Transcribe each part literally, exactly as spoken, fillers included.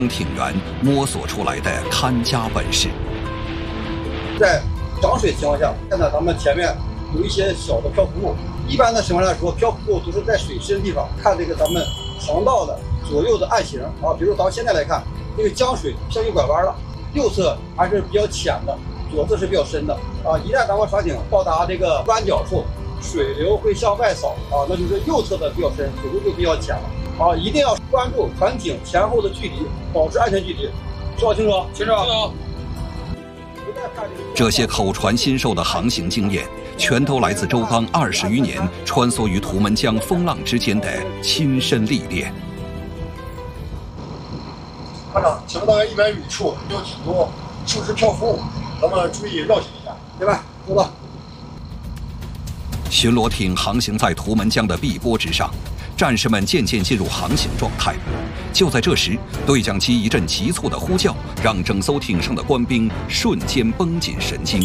艇员摸索出来的看家本事。 在涨水情况下，现在咱们前面有一些小的漂浮物。一般的情况来说，漂浮物都是在水深的地方，看这个咱们航道的左右的岸形啊。比如咱们现在来看，这个江水向右拐弯了，右侧还是比较浅的，左侧是比较深的啊。一旦咱们船艇到达这个弯角处，水流会向外扫啊，那就是右侧的比较深，水流就比较浅了啊。一定要关注船艇前后的距离，保持安全距离。说好清楚？清楚。 这些口传心授的航行经验，全都来自周刚二十余年穿梭于图们江风浪之间的亲身历练。 船长，前面大概一百米处有挺多树枝漂浮物，咱们注意绕行一下。 明白，知道。 巡逻艇航行在图们江的碧波之上，战士们渐渐进入航行状态。就在这时，对讲机一阵急促的呼叫，让整艘艇上的官兵瞬间绷紧神经。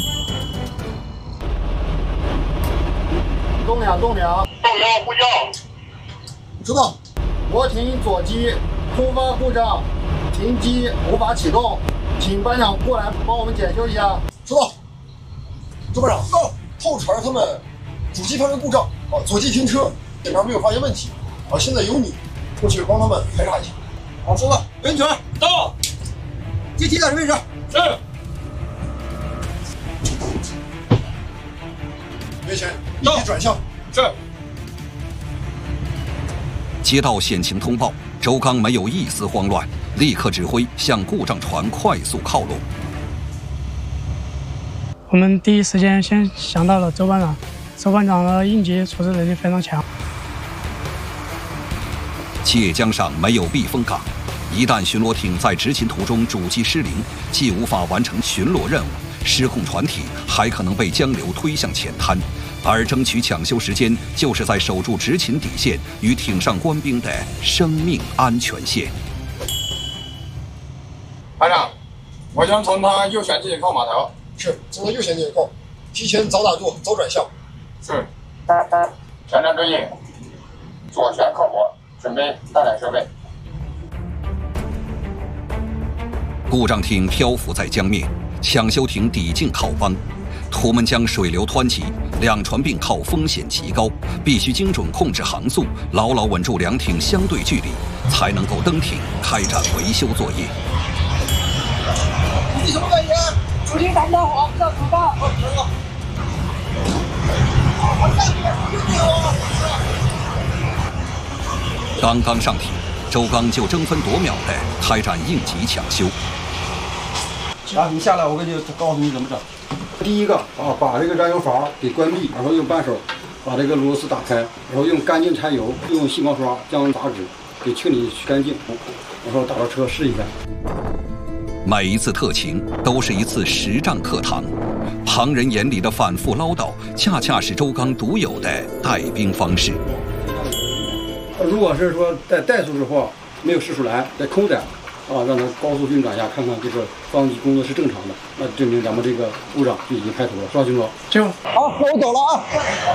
动两动两， 动两呼叫。 知道。 螺艇左机突发故障，停机无法启动，请班长过来帮我们检修一下。 知道。周班长，到后船他们主机发生故障啊，左机停车，检查没有发现问题啊，现在由你过去帮他们排查一下。 好，收到。跟全到。阶梯在位置。 是。没钱，立即转向。是。 接到险情通报，周刚没有一丝慌乱，立刻指挥向故障船快速靠拢。 我们第一时间先想到了周班长，周班长的应急处置能力非常强。 界江上没有避风港，一旦巡逻艇在执勤途中主机失灵，既无法完成巡逻任务，失控船体还可能被江流推向浅滩。而争取抢修时间，就是在守住执勤底线与艇上官兵的生命安全线。 班长，我将从他右舷进行靠码头。 是，从他右舷进行靠，提前早打舵，早转向。 是。全站对应，左舷靠泊，准备大胆设备。 故障艇漂浮在江面，抢修艇抵近靠帮。图们江水流湍急，两船并靠风险极高，必须精准控制航速，牢牢稳住两艇相对距离，才能够登艇开展维修作业。 主机什么问题？ 主机打不到火，不知道怎么办。 好，知道。 刚刚上艇，周刚就争分夺秒地开展应急抢修。 啊，你下来，我给你告诉你怎么整。第一个啊，把这个燃油阀给关闭，然后用扳手把这个螺丝打开，然后用干净柴油，用细毛刷将杂质给清理干净，然后打到车试一下。 每一次特勤都是一次实战课堂，旁人眼里的反复唠叨，恰恰是周刚独有的带兵方式。 如果是说在怠速的话，没有试出来，在空载啊，让它高速运转下，看看这个发动机工作是正常的，那证明咱们这个故障就已经开除了，说清楚。 就好，那我走了啊。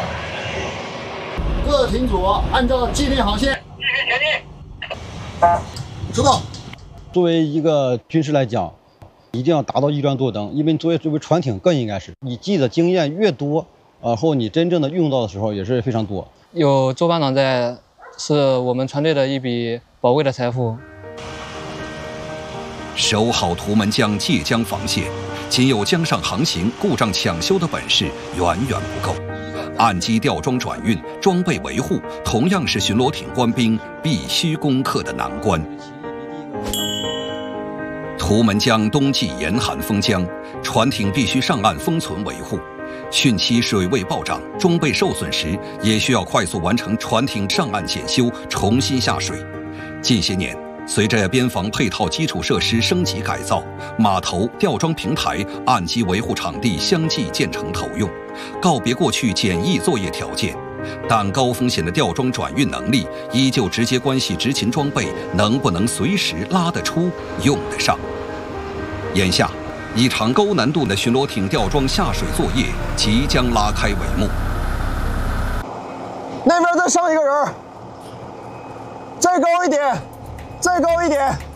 各艇组按照既定航线继续前进。 收到。 作为一个军师来讲，一定要达到一专多能，因为作为作为船艇更应该是，你记的经验越多，然后你真正的用到的时候也是非常多。 有周班长在，是我们船队的一笔宝贵的财富。 守好图们江界江防线，仅有江上航行、故障抢修的本事远远不够。岸基吊装转运、装备维护，同样是巡逻艇官兵必须攻克的难关。图们江冬季严寒封江，船艇必须上岸封存维护。汛期水位暴涨，装备受损时，也需要快速完成船艇上岸检修，重新下水。近些年，随着边防配套基础设施升级改造，码头、吊装平台、岸基维护场地相继建成投用，告别过去简易作业条件。但高风险的吊装转运能力，依旧直接关系执勤装备能不能随时拉得出、用得上。眼下，一场高难度的巡逻艇吊装下水作业即将拉开帷幕。 那边再上一个人，再高一点，再高一点。